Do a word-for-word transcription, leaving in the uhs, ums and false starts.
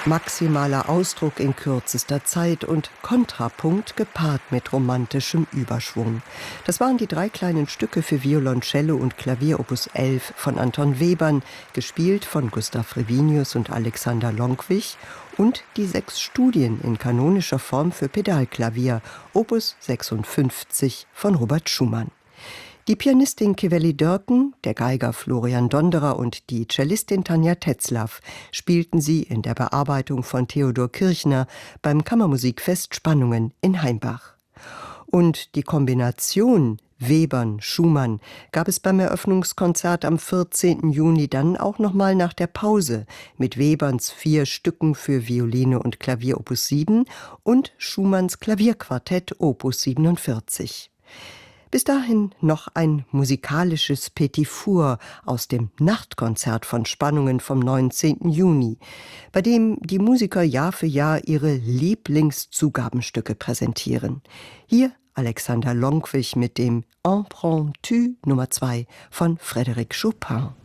Maximaler Ausdruck in kürzester Zeit und Kontrapunkt gepaart mit romantischem Überschwung. Das waren die drei kleinen Stücke für Violoncello und Klavier Opus elf von Anton Webern, gespielt von Gustav Frevinius und Alexander Lonkwich, und die sechs Studien in kanonischer Form für Pedalklavier Opus sechsundfünfzig von Robert Schumann. Die Pianistin Kewelly Dörken, der Geiger Florian Donderer und die Cellistin Tanja Tetzlaff spielten sie in der Bearbeitung von Theodor Kirchner beim Kammermusikfest Spannungen in Heimbach. Und die Kombination Webern-Schumann gab es beim Eröffnungskonzert am vierzehnten Juni dann auch nochmal nach der Pause mit Weberns vier Stücken für Violine und Klavier Opus sieben und Schumanns Klavierquartett Opus siebenundvierzig. Bis dahin noch ein musikalisches Petit Four aus dem Nachtkonzert von Spannungen vom neunzehnten Juni, bei dem die Musiker Jahr für Jahr ihre Lieblingszugabenstücke präsentieren. Hier Alexander Lonkwich mit dem Impromptu Nummer zwei von Frédéric Chopin.